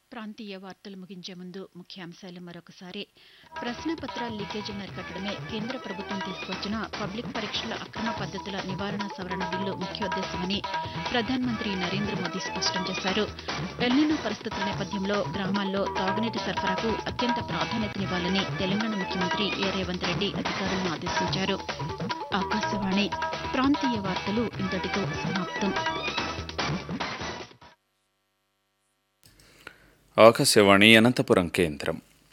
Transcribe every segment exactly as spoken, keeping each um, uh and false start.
ప్రాంతీయ వార్తలు ముగించే ముందు ముఖ్యాంశాలు మరొకసారి. ప్రశ్నపత్రాల లీకేజీని అరికట్టడమే కేంద్ర ప్రభుత్వం తీసుకొచ్చిన పబ్లిక్ పరీక్షల అక్రమ పద్దతుల నివారణ సవరణ బిల్లు ముఖ్యోద్దేశమని ప్రధానమంత్రి నరేంద్ర మోదీ స్పష్టం చేశారు. ఎల్నినో పరిస్థితుల నేపథ్యంలో గ్రామాల్లో తాగునీటి సరఫరాకు అత్యంత ప్రాధాన్యతనివ్వాలని తెలంగాణ ముఖ్యమంత్రి ఏ రేవంత్ రెడ్డి అధికారులను ఆదేశించారు. ఆకాశవాణి ప్రాంతీయ వార్తలు ఇంతటితో సమాప్తం. ఆకాశవాణి అనంతపురం కేంద్రం.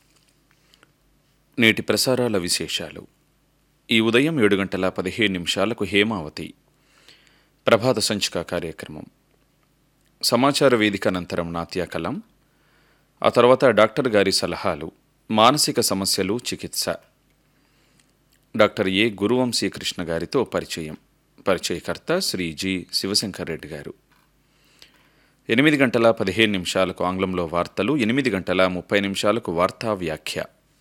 నేటి ప్రసారాల విశేషాలు. ఈ ఉదయం ఏడు గంటల పదిహేను నిమిషాలకు హేమావతి ప్రభాత సంచిక కార్యక్రమం, సమాచార వేదిక అనంతరం నాట్యకలం, ఆ తర్వాత డాక్టర్ గారి సలహాలు, మానసిక సమస్యలు చికిత్స, డాక్టర్ ఏ గురువంశీ కృష్ణ గారితో పరిచయం, పరిచయకర్త శ్రీ జి శివశంకర్ రెడ్డి గారు. ఎనిమిది గంటల పదిహేను నిమిషాలకు ఆంగ్లంలో వార్తలు, ఎనిమిది గంటల ముప్పై నిమిషాలకు వార్తా వ్యాఖ్య,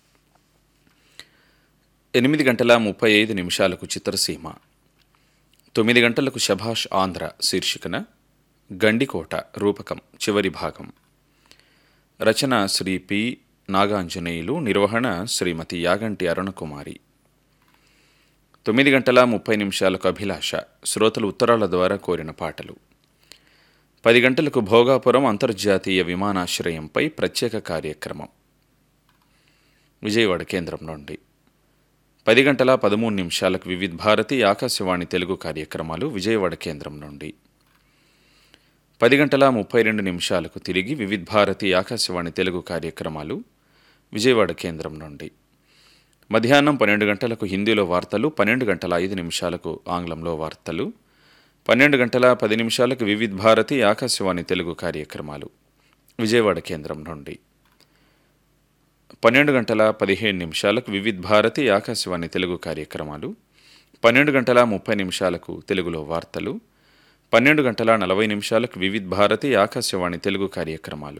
ఎనిమిది గంటల ముప్పై ఐదు నిమిషాలకు చిత్రసీమ, తొమ్మిది గంటలకు శభాష్ ఆంధ్ర శీర్షికన గండికోట రూపకం చివరి భాగం, రచన శ్రీ పి నాగాంజనేయులు, నిర్వహణ శ్రీమతి యాగంటి అరుణకుమారి. తొమ్మిది గంటల ముప్పై నిమిషాలకు అభిలాష, శ్రోతలు ఉత్తరాల ద్వారా కోరిన పాటలు. పది గంటలకు భోగాపురం అంతర్జాతీయ విమానాశ్రయంపై ప్రత్యేక కార్యక్రమం విజయవాడ కేంద్రం నుండి. పది గంటల పదమూడు నిమిషాలకు వివిధ భారతి ఆకాశవాణి తెలుగు కార్యక్రమాలు విజయవాడ కేంద్రం నుండి. పది గంటల ముప్పై రెండు నిమిషాలకు తిరిగి వివిధ భారతి ఆకాశవాణి తెలుగు కార్యక్రమాలు విజయవాడ కేంద్రం నుండి. మధ్యాహ్నం పన్నెండు గంటలకు హిందీలో వార్తలు, పన్నెండు గంటల ఐదు నిమిషాలకు ఆంగ్లంలో వార్తలు, పన్నెండు గంటల పది నిమిషాలకు వివిధ భారతి ఆకాశవాణి తెలుగు కార్యక్రమాలు విజయవాడ కేంద్రం నుండి. పన్నెండు గంటల పదిహేను నిమిషాలకు వివిధ భారతి ఆకాశవాణి తెలుగు కార్యక్రమాలు, పన్నెండు గంటల ముప్పై నిమిషాలకు తెలుగులో వార్తలు, పన్నెండు గంటల నలభై నిమిషాలకు వివిధ భారతి ఆకాశవాణి తెలుగు కార్యక్రమాలు.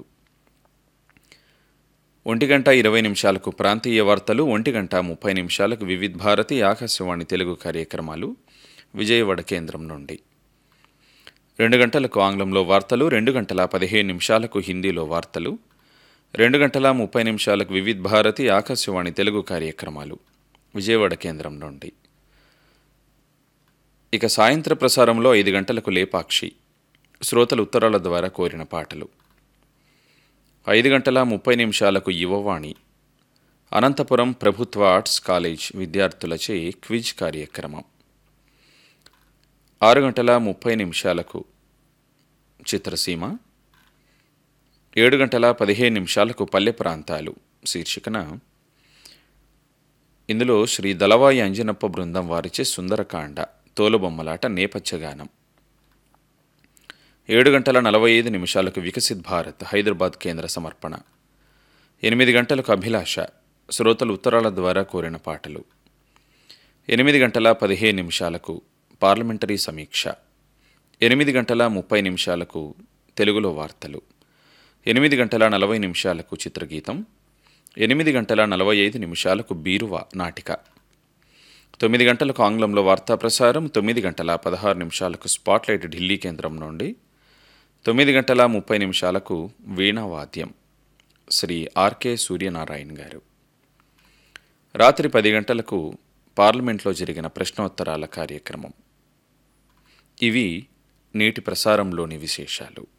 ఒంటి గంట ఇరవై నిమిషాలకు ప్రాంతీయ వార్తలు, ఒంటి గంట ముప్పై నిమిషాలకు వివిధ భారతి ఆకాశవాణి తెలుగు కార్యక్రమాలు విజయవాడ కేంద్రం నుండి. రెండు గంటలకు ఆంగ్లంలో వార్తలు, రెండు గంటల పదిహేను నిమిషాలకు హిందీలో వార్తలు, రెండు గంటల ముప్పై నిమిషాలకు వివిధ భారతి ఆకాశవాణి తెలుగు కార్యక్రమాలు విజయవాడ కేంద్రం నుండి. ఇక సాయంత్ర ప్రసారంలో ఐదు గంటలకు లేపాక్షి, శ్రోతలు ఉత్తరాల ద్వారా కోరిన పాటలు. ఐదు గంటల ముప్పై నిమిషాలకు యువవాణి, అనంతపురం ప్రభుత్వ ఆర్ట్స్ కాలేజ్ విద్యార్థులచే క్విజ్ కార్యక్రమం. ఆరు గంటల ముప్పై నిమిషాలకు చిత్రసీమ, ఏడు గంటల పదిహేను నిమిషాలకు పల్లె ప్రాంతాలు శీర్షికన ఇందులో శ్రీ దళవాయి అంజనప్ప బృందం వారిచే సుందరకాండ తోలుబొమ్మలాట నేపథ్యగానం. ఏడు గంటల నలభై ఐదు నిమిషాలకు వికసిత్ భారత్ హైదరాబాద్ కేంద్ర సమర్పణ. ఎనిమిది గంటలకు అభిలాష, శ్రోతలు ఉత్తరాల ద్వారా కోరిన పాటలు. ఎనిమిది గంటల పదిహేను నిమిషాలకు పార్లమెంటరీ సమీక్ష, ఎనిమిది గంటల ముప్పై నిమిషాలకు తెలుగులో వార్తలు, ఎనిమిది గంటల నలభై నిమిషాలకు చిత్రగీతం, ఎనిమిది గంటల నలభై ఐదు నిమిషాలకు బీరువా నాటిక, తొమ్మిది గంటలకు ఆంగ్లంలో వార్తా ప్రసారం, తొమ్మిది గంటల పదహారు నిమిషాలకు స్పాట్లైట్ ఢిల్లీ కేంద్రం నుండి, తొమ్మిది గంటల ముప్పై నిమిషాలకు వీణావాద్యం శ్రీ ఆర్కే సూర్యనారాయణ గారు. రాత్రి పది గంటలకు పార్లమెంట్లో జరిగిన ప్రశ్నోత్తరాల కార్యక్రమం. ఇవి నేటి ప్రసారంలోని విశేషాలు.